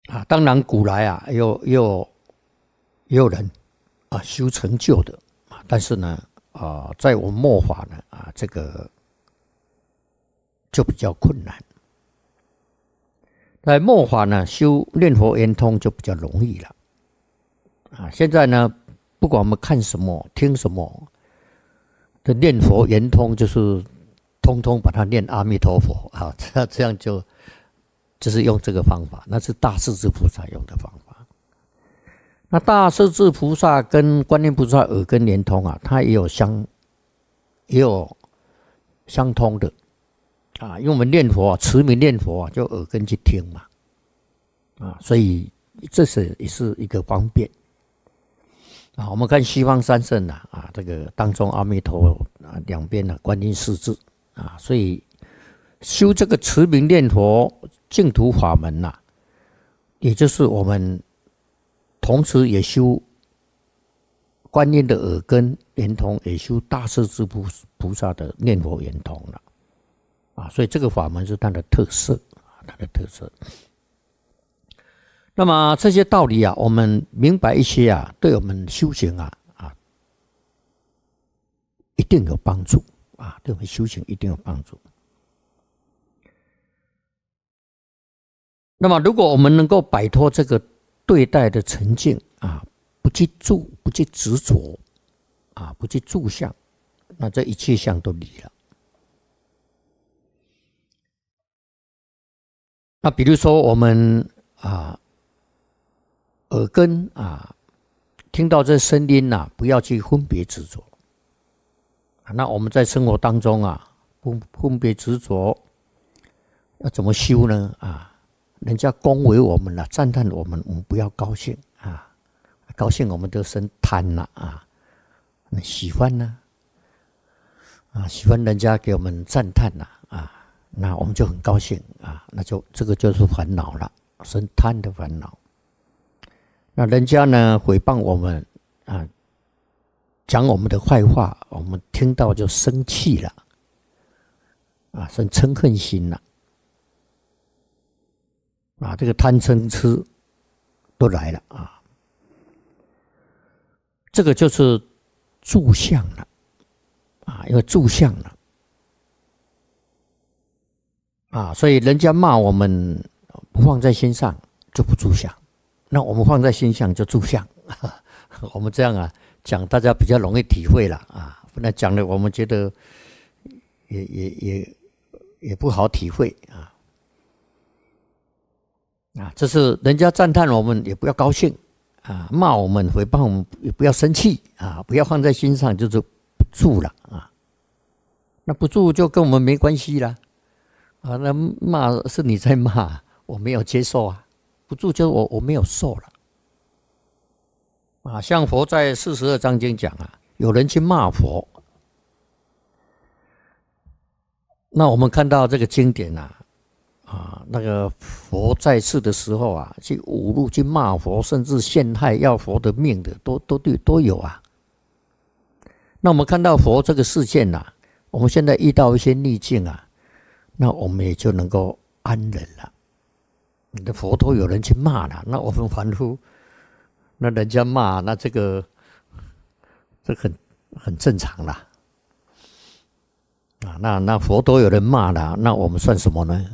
啊。当然，古来啊，也有人啊修成就的啊，但是呢，在我们末法呢啊，这个就比较困难。在末法呢，修念佛圆通就比较容易了啊。现在呢，不管我们看什么、听什么的念佛圆通，就是通通把它念阿弥陀佛啊，这样就是用这个方法，那是大势至菩萨用的方法。那大势至菩萨跟观音菩萨耳根圆通啊，它也有相通的啊。因为我们念佛啊，持名念佛啊，就耳根去听嘛啊，所以这也是一个方便啊。我们看西方三圣啊，这个当中阿弥陀啊，两边呢观音四字啊，所以修这个持名念佛净土法门呐，也就是我们同时也修观音的耳根圆通，也修大势至菩萨的念佛圆通了啊，所以这个法门是它的特色，它的特色。那么这些道理啊，我们明白一些啊，对我们修行啊一定有帮助啊，对我们修行一定有帮助。那么，如果我们能够摆脱这个对待的沉静啊，不去执着啊，不去住相，那这一切相都离了。那比如说我们耳根听到这声音不要去分别执着。那我们在生活当中不分别执着，要怎么修呢？人家恭维我们赞叹我们不要高兴高兴我们就生贪喜欢喜欢人家给我们赞叹那我们就很高兴那就这个就是烦恼了，生贪的烦恼。那人家呢诽谤我们讲我们的坏话，我们听到就生气了生嗔恨心了这个贪嗔痴都来了这个就是住相了因为住相了所以人家骂我们不放在心上就不住相，那我们放在心上就住相我们这样讲大家比较容易体会了不然讲了我们觉得也不好体会这是人家赞叹我们也不要高兴骂我们诽谤我们也不要生气不要放在心上，就是不住了那不住就跟我们没关系了那骂是你在骂，我没有接受不住就我没有受了像佛在42章经讲有人去骂佛，那我们看到这个经典那个佛在世的时候去侮辱去骂佛，甚至陷害要佛的命的都有那我们看到佛这个事件我们现在遇到一些逆境那我们也就能够安忍了。你的佛都有人去骂了，那我们凡夫那人家骂那这很正常啦那佛都有人骂了，那我们算什么呢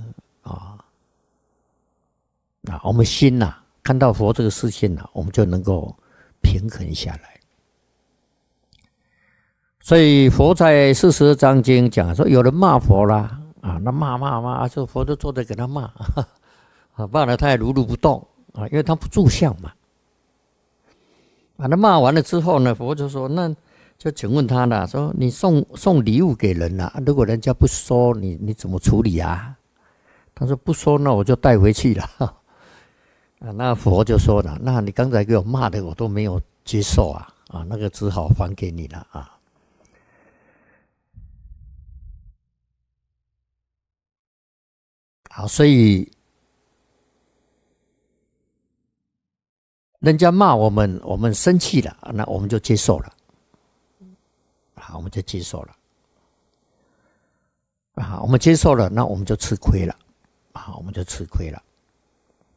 我们心看到佛这个事情我们就能够平衡下来。所以佛在42章经讲说，有人骂佛啦那骂这佛就坐着给他骂骂了他也如如不动因为他不住相嘛那骂完了之后呢，佛就说，那就请问他了，说你送礼物给人如果人家不收，你怎么处理他说不收，那我就带回去了那佛就说了，那你刚才给我骂的我都没有接受那个只好还给你了好，所以人家骂我们，我们生气了，那我们就接受了我们就接受了我们接受了，那我们就吃亏了我们就吃亏了